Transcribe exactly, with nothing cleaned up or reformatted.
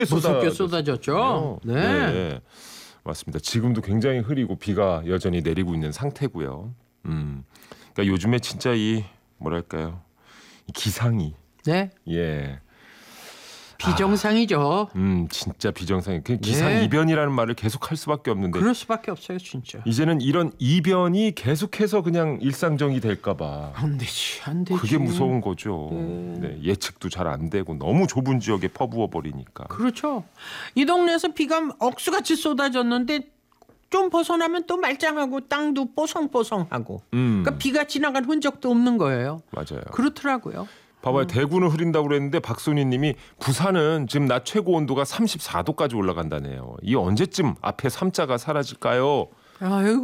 무섭게 쏟아졌죠. 네. 네. 맞습니다. 지금도 굉장히 흐리고 비가 여전히 내리고 있는 상태고요. 음. 그러니까 요즘에 진짜 이 뭐랄까요? 이 기상이 네. 예. 비정상이죠. 음, 진짜 비정상이. 그 기상 네. 이변이라는 말을 계속 할 수밖에 없는데 그럴 수밖에 없어요, 진짜. 이제는 이런 이변이 계속해서 그냥 일상정이 될까 봐. 안 되지, 안 되지. 그게 무서운 거죠. 네. 네, 예측도 잘 안 되고 너무 좁은 지역에 퍼부어 버리니까. 그렇죠. 이 동네에서 비가 억수같이 쏟아졌는데 좀 벗어나면 또 말짱하고 땅도 뽀송뽀송하고. 음, 그러니까 비가 지나간 흔적도 없는 거예요. 맞아요. 그렇더라고요. 봐봐요. 대구는 흐린다고 그랬는데 박순희 님이 부산은 지금 낮 최고 온도가 삼십사 도까지 올라간다네요. 이 언제쯤 앞에 삼자가 사라질까요? 아유.